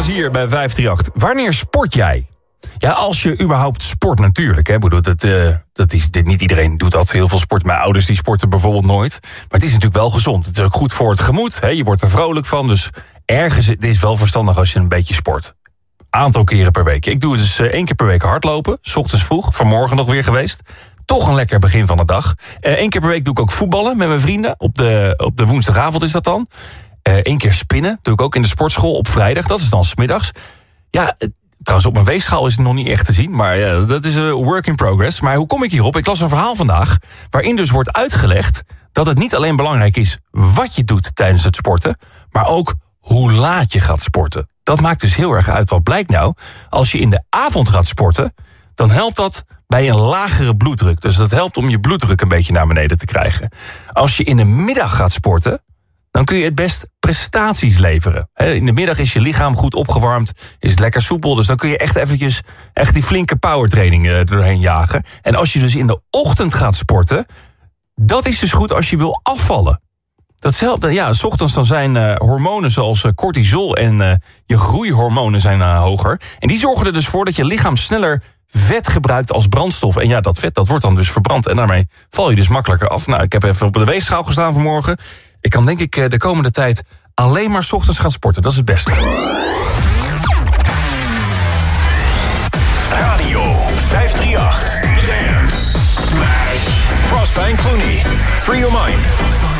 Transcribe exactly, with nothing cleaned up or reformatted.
hier bij vijf drie acht. Wanneer sport jij? Ja, als je überhaupt sport natuurlijk. Hè. Bedoel, dat, uh, dat is, dit, niet iedereen doet dat. Heel veel sport. Mijn ouders die sporten bijvoorbeeld nooit. Maar het is natuurlijk wel gezond. Het is ook goed voor het gemoed. Hè. Je wordt er vrolijk van. Dus ergens het is wel verstandig als je een beetje sport. Aantal keren per week. Ik doe dus uh, één keer per week hardlopen. 's Ochtends vroeg. Vanmorgen nog weer geweest. Toch een lekker begin van de dag. Uh, Eén keer per week doe ik ook voetballen met mijn vrienden. Op de, op de woensdagavond is dat dan. Eén uh, keer spinnen. Doe ik ook in de sportschool op vrijdag. Dat is dan 's middags. Ja, uh, trouwens op mijn weegschaal is het nog niet echt te zien. Maar uh, dat is een work in progress. Maar hoe kom ik hierop? Ik las een verhaal vandaag. Waarin dus wordt uitgelegd dat het niet alleen belangrijk is wat je doet tijdens het sporten. Maar ook hoe laat je gaat sporten. Dat maakt dus heel erg uit. Wat blijkt nou? Als je in de avond gaat sporten, dan helpt dat bij een lagere bloeddruk. Dus dat helpt om je bloeddruk een beetje naar beneden te krijgen. Als je in de middag gaat sporten, dan kun je het best prestaties leveren. In de middag is je lichaam goed opgewarmd, is het lekker soepel. Dus dan kun je echt eventjes echt die flinke powertraining er doorheen jagen. En als je dus in de ochtend gaat sporten, dat is dus goed als je wil afvallen. Datzelfde, ja, 's ochtends dan zijn uh, hormonen zoals uh, cortisol en uh, je groeihormonen zijn uh, hoger. En die zorgen er dus voor dat je lichaam sneller vet gebruikt als brandstof. En ja, dat vet dat wordt dan dus verbrand. En daarmee val je dus makkelijker af. Nou, ik heb even op de weegschaal gestaan vanmorgen. Ik kan denk ik uh, de komende tijd alleen maar 's ochtends gaan sporten. Dat is het beste. Radio vijf drie acht. Dance. Smash. Frostbank Clooney. Free your mind.